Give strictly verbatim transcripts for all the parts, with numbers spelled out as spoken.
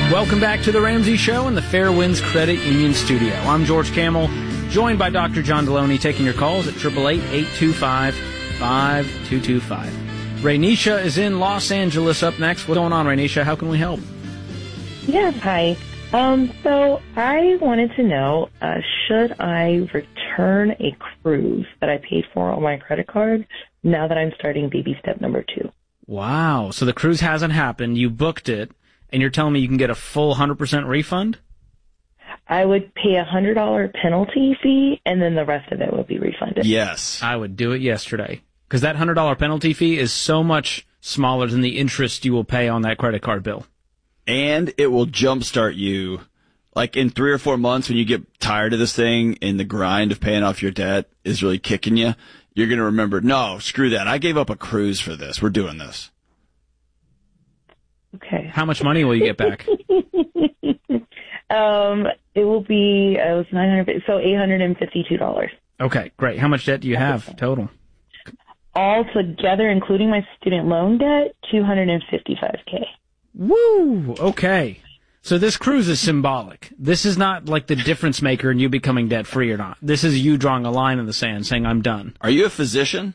Welcome back to the Ramsey Show in the Fairwinds Credit Union studio. I'm George Camel, joined by Doctor John Deloney, taking your calls at eight eight eight, eight two five, five two two five. Rainisha is in Los Angeles up next. What's going on, Rainisha? How can we help? Yes, hi. Um, so I wanted to know, uh, should I return a cruise that I paid for on my credit card now that I'm starting baby step number two? Wow. So the cruise hasn't happened. You booked it, and you're telling me you can get a full one hundred percent refund? I would pay a one hundred dollars penalty fee, and then the rest of it would be refunded. Yes. I would do it yesterday. Because that one hundred dollars penalty fee is so much smaller than the interest you will pay on that credit card bill. And it will jumpstart you. Like in three or four months when you get tired of this thing and the grind of paying off your debt is really kicking you, you're going to remember, no, screw that. I gave up a cruise for this. We're doing this. Okay. How much money will you get back? um, it will be, uh, it was nine hundred, so eight hundred fifty-two dollars. Okay, great. How much debt do you have total? All together, including my student loan debt, two hundred fifty-five thousand. Woo! Okay. So this cruise is symbolic. This is not like the difference maker in you becoming debt-free or not. This is you drawing a line in the sand saying, I'm done. Are you a physician?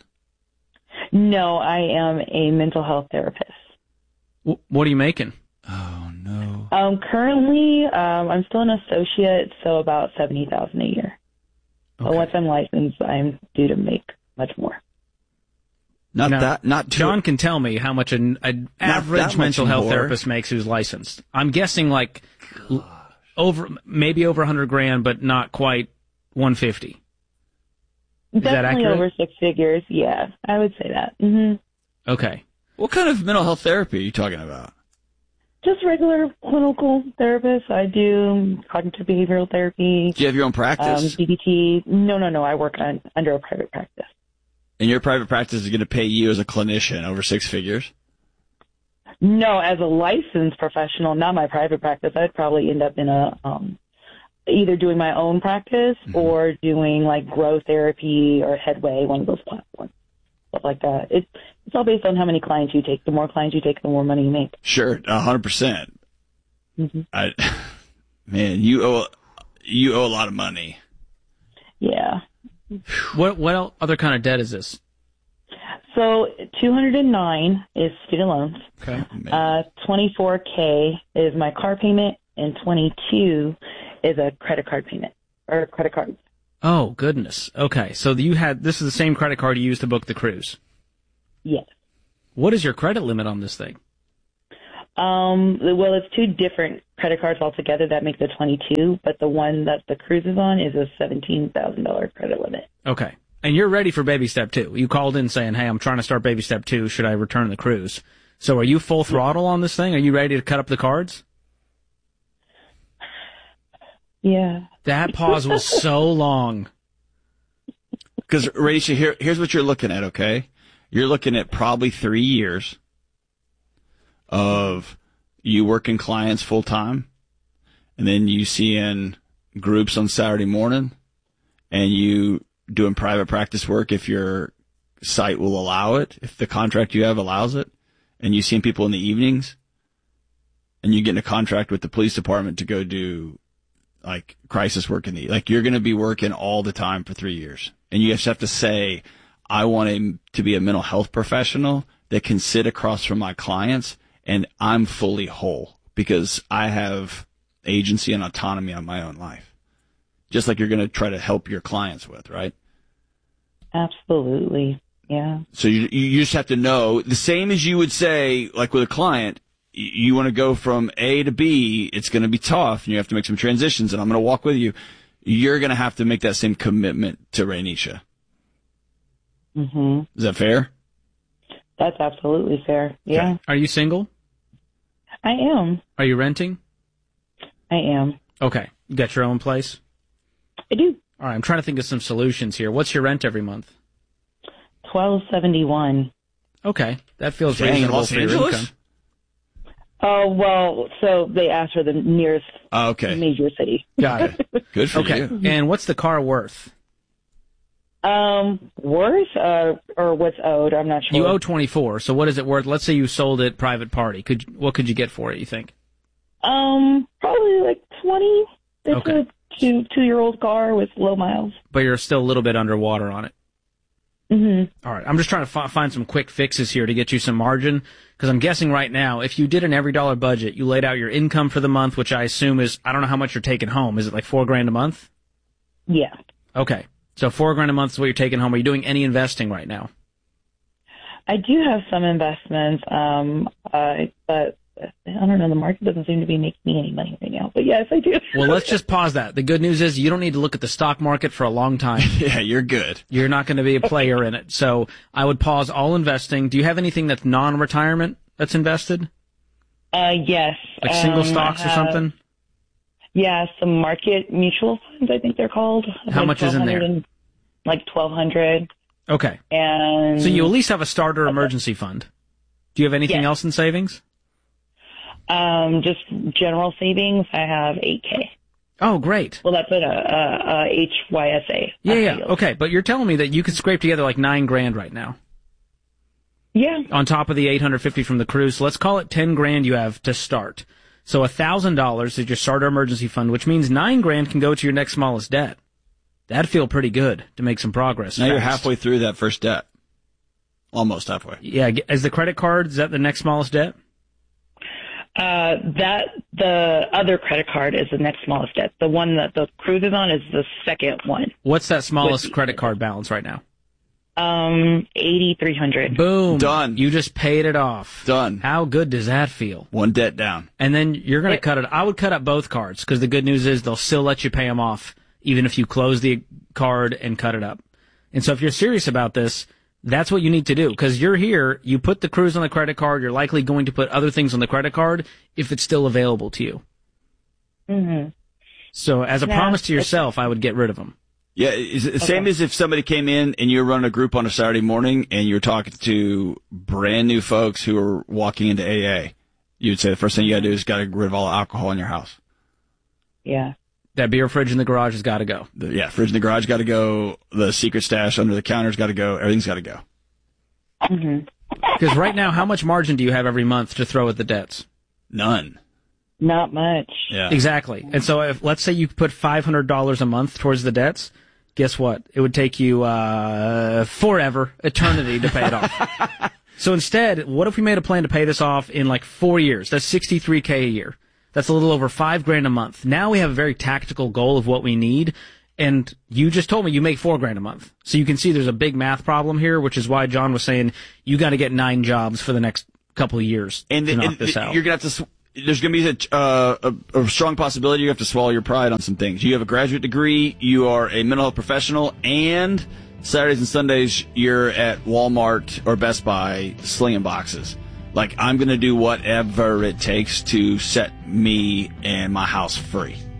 No, I am a mental health therapist. W- what are you making? Oh, no. Um, currently, um, I'm still an associate, so about seventy thousand dollars a year. Okay. But once I'm licensed, I'm due to make much more. Not Now, that, not too. John can tell me how much an, an average much mental health more. therapist makes who's licensed. I'm guessing like l- over, maybe over a hundred grand, but not quite one fifty. Is that Definitely accurate? over six figures. Yeah, I would say that. hmm Okay. What kind of mental health therapy are you talking about? Just regular clinical therapist. I do cognitive behavioral therapy. Do you have your own Um, practice? D B T. No, no, no. I work on under a private practice. And your private practice is going to pay you as a clinician over six figures? No, as a licensed professional, not my private practice. I'd probably end up in a um, either doing my own practice Mm-hmm. or doing like Grow Therapy or Headway, one of those platforms, stuff like that. It, it's all based on how many clients you take. The more clients you take, the more money you make. Sure, a hundred percent. Mm-hmm. I, man, you owe you owe a lot of money. Yeah. What what el- other kind of debt is this? So two hundred nine is student loans. Okay. Uh, twenty-four K is my car payment, and twenty-two is a credit card payment or credit card. Oh, goodness. Okay. So you had, this is the same credit card you used to book the cruise. Yes. What is your credit limit on this thing? Um, well, it's two different credit cards altogether that make the twenty-two, but the one that the cruise is on is a seventeen thousand dollars credit limit. Okay. And you're ready for baby step two. You called in saying, hey, I'm trying to start baby step two. Should I return the cruise? So are you full throttle on this thing? Are you ready to cut up the cards? Yeah. That pause was so long. Because, Rachel, here, here's what you're looking at, okay? You're looking at probably three years of you working clients full time, and then you seeing groups on Saturday morning, and you doing private practice work if your site will allow it, if the contract you have allows it, and you seeing people in the evenings, and you getting a contract with the police department to go do like crisis work in the, like you're going to be working all the time for three years. And you just have to say, I want him to be a mental health professional that can sit across from my clients and I'm fully whole because I have agency and autonomy on my own life. Just like you're going to try to help your clients with, right? Absolutely. Yeah. So you, you just have to know the same as you would say, like with a client, you want to go from A to B, it's going to be tough and you have to make some transitions and I'm going to walk with you. You're going to have to make that same commitment to Rainisha. Mm-hmm. Is that fair? That's absolutely fair. Yeah. Okay. Are you single? I am. Are you renting? I am. Okay. You got your own place? I do. All right. I'm trying to think of some solutions here. What's your rent every month? twelve seventy-one. Okay. That feels Dang, reasonable Los for your Angeles? income. Oh, well, so they asked for the nearest Oh, okay. major city. Got it. Good for Okay. you. And what's the car worth? Um, worth uh, or what's owed? I'm not sure. You owe twenty-four. So what is it worth? Let's say you sold it private party. Could what could you get for it? You think? Um, probably like twenty. It's Okay. a two two year old car with low miles. But you're still a little bit underwater on it. Mm-hmm. All right. I'm just trying to fi- find some quick fixes here to get you some margin, because I'm guessing right now, if you did an every dollar budget, you laid out your income for the month, which I assume is, I don't know how much you're taking home. Is it like four grand a month? Yeah. Okay. So four grand a month is what you're taking home. Are you doing any investing right now? I do have some investments, um, uh, but I don't know. The market doesn't seem to be making me any money right now. But yes, I do. Well, let's just pause that. The good news is you don't need to look at the stock market for a long time. Yeah, you're good. You're not going to be a player in it. So I would pause all investing. Do you have anything that's non-retirement that's invested? Uh, yes. Like single Um, stocks I or have- something? Yeah, some market mutual funds, I think they're called. How Like much is in there? twelve hundred and- Like twelve hundred. Okay. And So you at least have a starter emergency fund. Do you have anything Yes. else in savings? um, just general savings, I have eight K. Oh, great. Well, that's what a, a, a H Y S A. Yeah, a yeah. field. Okay, but you're telling me that you could scrape together like nine grand right now Yeah. on top of the eight hundred fifty from the cruise. So let's call it ten grand you have to start. So a thousand dollars is your starter emergency fund, which means nine grand can go to your next smallest debt. That'd feel pretty good to make some progress. Now you're fast. halfway through that first debt. Almost halfway. Yeah, is the credit card, is that the next smallest debt? Uh, that, the other credit card is the next smallest debt. The one that the cruise is on is the second one. What's that smallest Would be- credit card balance right now? Um, eighty-three hundred. Boom. Done. You just paid it off. Done. How good does that feel? One debt down. And then you're going to cut it. I would cut up both cards, because the good news is they'll still let you pay them off, even if you close the card and cut it up. And so if you're serious about this, that's what you need to do, because you're here, you put the cruise on the credit card, you're likely going to put other things on the credit card if it's still available to you. Mm-hmm. So as a Yeah, promise to yourself, I would get rid of them. Yeah, it's the same as if somebody came in and you were running a group on a Saturday morning and you're talking to brand new folks who are walking into A A. You'd say the first thing you got to do is got to get rid of all the alcohol in your house. Yeah. That beer fridge in the garage has got to go. The, yeah, fridge in the garage got to go. The secret stash under the counter's got to go. Everything's got to go. Mm-hmm. Because right now, how much margin do you have every month to throw at the debts? None. Not much. Yeah. Exactly. And so if, let's say you put five hundred dollars a month towards the debts, guess what? It would take you, uh, forever, eternity to pay it off. So instead, what if we made a plan to pay this off in like four years? That's sixty-three K a year. That's a little over five grand a month. Now we have a very tactical goal of what we need. And you just told me you make four grand a month. So you can see there's a big math problem here, which is why John was saying you got to get nine jobs for the next couple of years And, to the, knock and this the, out. you're going to have to, sw- there's going to be a, uh, a, a strong possibility you have to swallow your pride on some things. You have a graduate degree, you are a mental health professional, and Saturdays and Sundays you're at Walmart or Best Buy slinging boxes. Like, I'm going to do whatever it takes to set me and my house free.